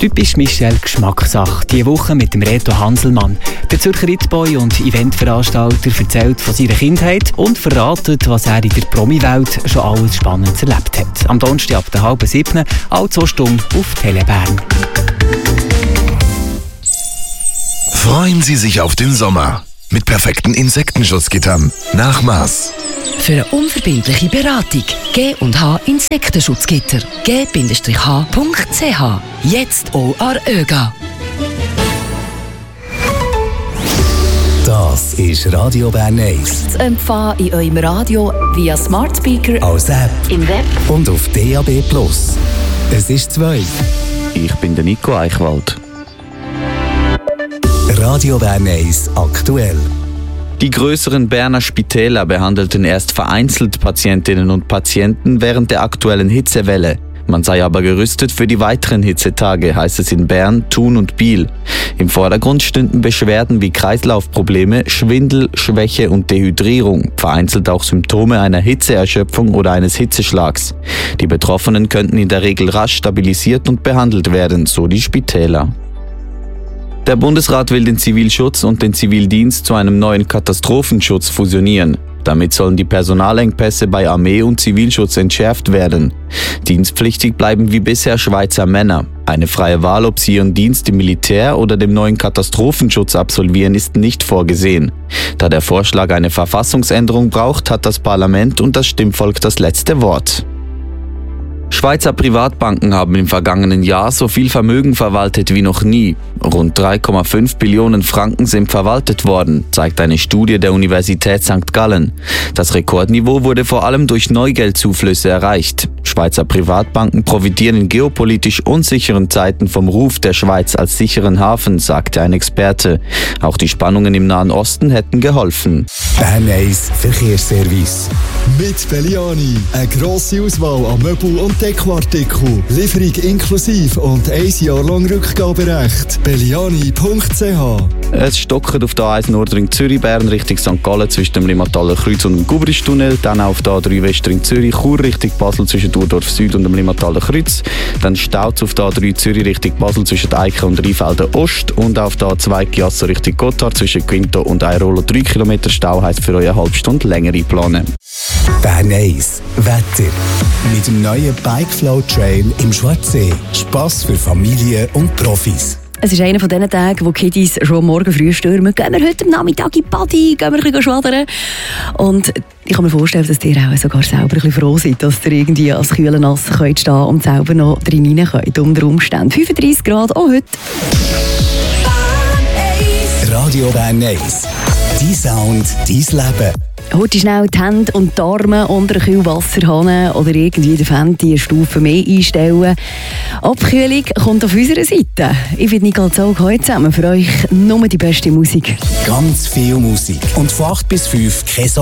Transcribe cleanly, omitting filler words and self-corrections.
Typisch Michel Geschmackssache. Diese Woche mit dem Reto Hanselmann. Der Zürcher Rittboy und Eventveranstalter erzählt von seiner Kindheit und verratet, was er in der Promi-Welt schon alles Spannendes erlebt hat. Am Donnerstag ab der 6:30, alle 2 Stunden auf Tele Bern. Freuen Sie sich auf den Sommer mit perfekten Insektenschutzgittern nach Maß. Für eine unverbindliche Beratung G&H Insektenschutzgitter. g-h.ch. Jetzt auch an ÖGA. Das ist Radio Bern 1. Zu empfangen in eurem Radio via Smart Speaker, Als App im Web und auf DAB+. Es ist 2. Ich bin der Nico Eichwald. Radio Bern 1 aktuell. Die größeren Berner Spitäler behandelten erst vereinzelt Patientinnen und Patienten während der aktuellen Hitzewelle. Man sei aber gerüstet für die weiteren Hitzetage, heißt es in Bern, Thun und Biel. Im Vordergrund stünden Beschwerden wie Kreislaufprobleme, Schwindel, Schwäche und Dehydrierung, vereinzelt auch Symptome einer Hitzeerschöpfung oder eines Hitzeschlags. Die Betroffenen könnten in der Regel rasch stabilisiert und behandelt werden, so die Spitäler. Der Bundesrat will den Zivilschutz und den Zivildienst zu einem neuen Katastrophenschutz fusionieren. Damit sollen die Personalengpässe bei Armee und Zivilschutz entschärft werden. Dienstpflichtig bleiben wie bisher Schweizer Männer. Eine freie Wahl, ob sie ihren Dienst im Militär oder dem neuen Katastrophenschutz absolvieren, ist nicht vorgesehen. Da der Vorschlag eine Verfassungsänderung braucht, hat das Parlament und das Stimmvolk das letzte Wort. Schweizer Privatbanken haben im vergangenen Jahr so viel Vermögen verwaltet wie noch nie. Rund 3,5 Billionen Franken sind verwaltet worden, zeigt eine Studie der Universität St. Gallen. Das Rekordniveau wurde vor allem durch Neugeldzuflüsse erreicht. Schweizer Privatbanken profitieren in geopolitisch unsicheren Zeiten vom Ruf der Schweiz als sicheren Hafen, sagte ein Experte. Auch die Spannungen im Nahen Osten hätten geholfen. Bern 1 Verkehrsservice. Mit Belliani. Eine grosse Auswahl an Möbel- und Dekoartikeln. Lieferung inklusive und 1 Jahr lang Rückgaberecht. Belliani.ch. Es stockt auf der A1 Nordring Zürich-Bern Richtung St. Gallen zwischen dem Limataler Kreuz und dem Gubristunnel. Dann auf der A3 Westring Zürich, Chur Richtung Basel zwischen Urdorf Süd und dem Limataler Kreuz. Dann staut es auf der A3 Zürich Richtung Basel zwischen Eichen und Rheinfelden Ost. Und auf der A2 Chiasso Richtung Gotthard zwischen Quinto und Airolo 3 Kilometer Stau heisst für euch eine halbe Stunde längere planen. Bern 1 Wetter. Mit dem neuen Bikeflow Trail im Schwarzsee. Spass für Familien und Profis. Es ist einer von diesen Tagen, wo Kiddies schon morgen früh stürmen. Gehen wir heute am Nachmittag in die Party, gehen wir ein bisschen schwadern. Und ich kann mir vorstellen, dass ihr auch sogar selber ein bisschen froh seid, dass ihr irgendwie als kühlen Nass könnt stehen und selber noch drin rein könnt, unter Umständen. 35 Grad auch heute. Radio Bern 1. Dein Sound, dein Leben. Heute schnell die Hände und die Arme unter den Kühlwasserhahn oder irgendwie den Fenty eine Stufe mehr einstellen. Abkühlung kommt auf unserer Seite. Ich bin Nicole Zog heute zusammen für euch nur die beste Musik. Ganz viel Musik. Und von 8 bis 5 kein